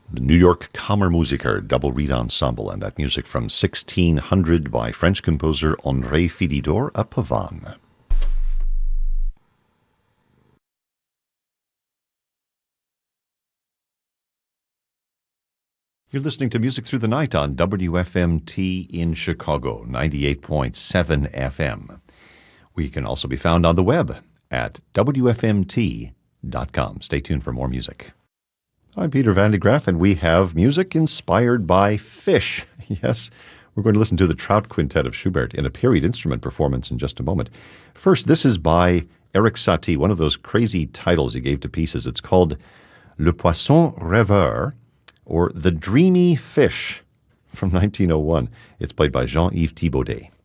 The New York Kammermusiker Double Reed Ensemble, and that music from 1600 by French composer André Philidor à Pavane. You're listening to Music Through the Night on WFMT in Chicago, 98.7 FM. We can also be found on the web at WFMT.com. Stay tuned for more music. I'm Peter Van de Graaff, and we have music inspired by fish. Yes, we're going to listen to the Trout Quintet of Schubert in a period instrument performance in just a moment. First, this is by Erik Satie, one of those crazy titles he gave to pieces. It's called Le Poisson Rêveur, or The Dreamy Fish, from 1901. It's played by Jean-Yves Thibaudet.